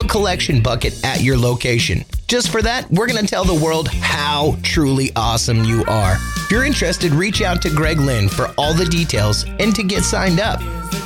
collection bucket at your location. Just for that, we're going to tell the world how truly awesome you are. If you're interested, reach out to Greg Lynn for all the details and to get signed up.